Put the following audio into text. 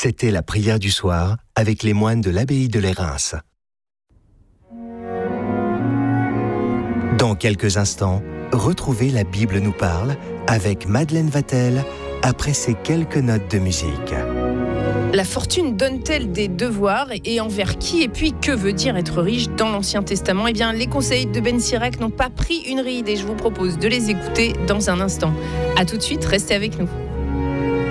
C'était la prière du soir avec les moines de l'abbaye de Lérins. Dans quelques instants, retrouvez La Bible nous parle avec Madeleine Vatel après ces quelques notes de musique. La fortune donne-t-elle des devoirs et envers qui? Et puis, que veut dire être riche dans l'Ancien Testament? Eh bien, les conseils de Ben Sirach n'ont pas pris une ride et je vous propose de les écouter dans un instant. A tout de suite, restez avec nous.